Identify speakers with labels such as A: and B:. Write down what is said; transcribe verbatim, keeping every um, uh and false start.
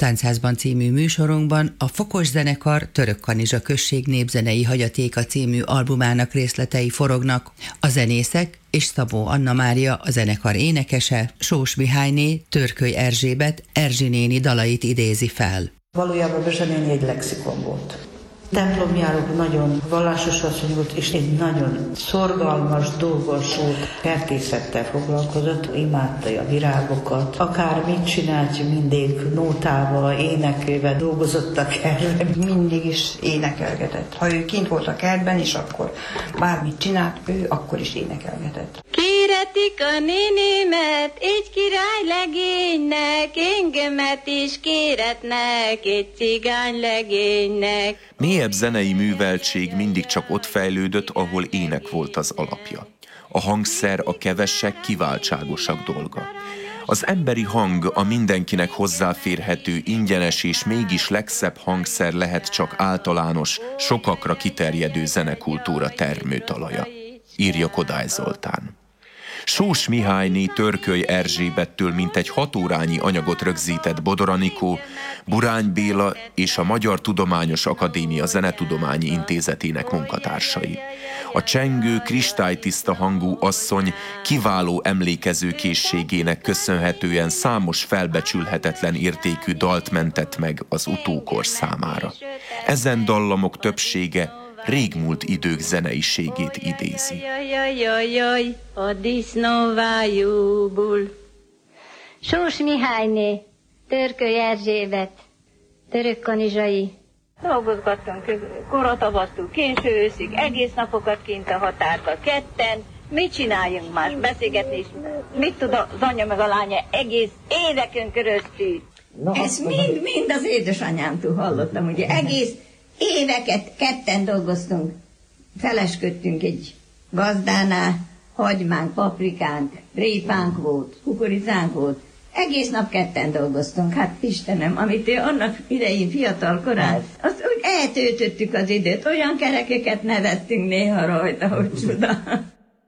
A: Táncházban című műsorunkban a Fokos zenekar Törökkanizsa község népzenei hagyatéka című albumának részletei forognak. A zenészek és Szabó Anna Mária, a zenekar énekese, Sós Mihályné, Törköly Erzsébet, Erzsi néni dalait idézi fel.
B: Valójában Bezse néni egy lexikon volt. Templomjárók nagyon vallásos asszony volt, és egy nagyon szorgalmas, dolgos volt, kertészettel foglalkozott, imádta a virágokat, akár mit csinált, mindig nótával, énekével dolgozott a kertben.
C: Mindig is énekelgetett. Ha ő kint volt a kertben is, akkor bármit csinált, ő akkor is énekelgetett.
D: Kéretik a nénémet, egy király legénynek, engemet is kéretnek, egy cigány legénynek.
E: Mélyebb zenei műveltség mindig csak ott fejlődött, ahol ének volt az alapja. A hangszer a kevesek, kiváltságosak dolga. Az emberi hang a mindenkinek hozzáférhető, ingyenes és mégis legszebb hangszer lehet csak általános, sokakra kiterjedő zenekultúra termőtalaja, írja Kodály Zoltán. Sós Mihályné Törköly Erzsébettől mintegy hat órányi anyagot rögzített Bodor Anikó, Burány Béla és a Magyar Tudományos Akadémia Zenetudományi Intézetének munkatársai. A csengő, kristálytiszta hangú asszony kiváló emlékezőkészségének köszönhetően számos felbecsülhetetlen értékű dalt mentett meg az utókor számára. Ezen dallamok többsége régmúlt idők zeneiségét idézi.
D: Jaj, a disznóvájúból. Sós Mihályné, Törköly Erzsébet, törökkanizsai. Dolgozgattunk koratavasztól késő őszig, egész napokat kint a határba ketten. Mit csináljunk más? Beszélgetni is. Mit tud az anya meg a lánya egész éveken keresztül?
F: Ezt mind, mind az édesanyámtól hallottam, ugye egész éveket ketten dolgoztunk, felesködtünk egy gazdánál, hagymánk, paprikánk, répánk volt, kukoricánk volt, egész nap ketten dolgoztunk, hát Istenem, amit ő annak idején fiatal korán, azt úgy eltöltöttük az időt, olyan kerekeket nevettünk néha rajta, hogy csuda.